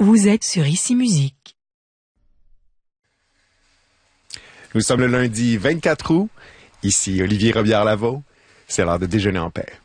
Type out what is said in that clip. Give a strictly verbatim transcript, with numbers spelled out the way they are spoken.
Vous êtes sur Ici Musique. Nous sommes le lundi vingt-quatre août. Ici Olivier Robillard-Lavaux. C'est l'heure de déjeuner en paix.